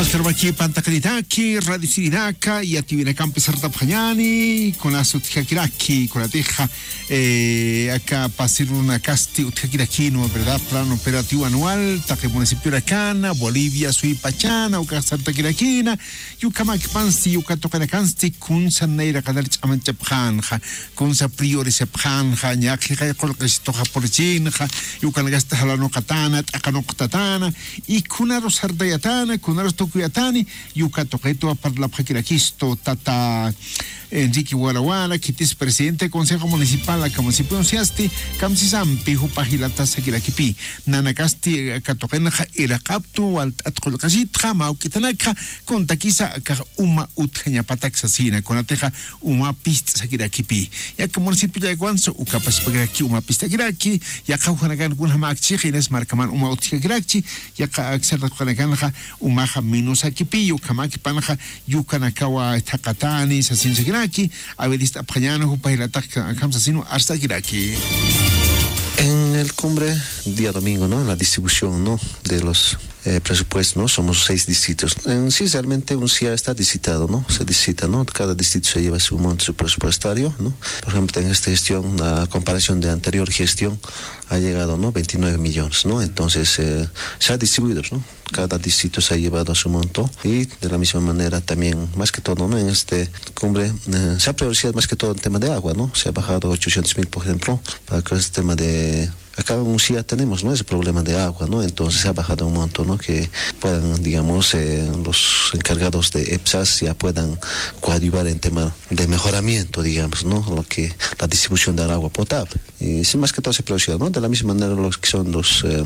Pastarmaki Pantacritaki, Radicidaca y Ativina Campes Artapjani, con la Sutjakiraki, con la teja, acá pasar una casti Utjakiraki, ¿no? ¿Verdad? Plan operativo anual, Taque Municipio de Cana, Bolivia, Suipachana, Ucasartakirakina, Yucamak Pansi, Yucatocanacansti, Kunsa Neira Kadarch Amanchapjanja, Kunsa Priori Sepjanja, Yakika Colcastoja Porchinja, Yucanagasta Halano Katana, Tacanoctatana, y Kunaros Ardayatana, Kunaros Tokuyatani, Yucatoqueto para la Paquiraquisto, Tata Enrique Guaraguara, Kitis presidente del Consejo Municipal, la Municipio Ociasti, Camsisampi, Jupajilata Sakirakipi, Nanacasti, Catoquenaja, Iracaptu, Atcolcasitra, Mauquitanaka, con Taquisa, Uma Utjaña Pataxasina, con la teja Uma Pist Sakirakipi. Ya que municipio de Guanzo, Ucapas Pagaki, Uma Pista Giraki, ya Kauhanagan Gunhamakchi, Ines Marcaman, Uma Utjagirachi, ya Axerta Kuanaganja, Umaja Minus Akipi, Yukamaki Panaja, Yukanakawa Takatani, Sasin Sakiraki. A ver, está Pañano, Pailata, Kamsasino, hasta Giraki. En el cumbre, día domingo, ¿no? La distribución, ¿no? De los presupuestos, ¿no? Somos 6 distritos. Sí, realmente un CIA está distritado, ¿no? Se distrita, ¿no? Cada distrito se lleva su monto, su presupuestario, ¿no? Por ejemplo, en esta gestión, la comparación de anterior gestión, ha llegado, ¿no? 29 millones, ¿no? Entonces, se ha distribuido, ¿no? Cada distrito se ha llevado su monto y de la misma manera también, más que todo, ¿no? En este cumbre se ha priorizado más que todo el tema de agua, ¿no? Se ha bajado 800,000, por ejemplo, para que este tema de... Acá en Ucía tenemos, ¿no? Ese problema de agua, ¿no? Entonces se ha bajado un monto, ¿no? Que puedan, digamos, los encargados de EPSAS ya puedan coadyuvar en tema de mejoramiento, digamos, ¿no? Lo que la distribución del agua potable. Y sí, más que todo se priorizado, ¿no? De la misma manera los que son los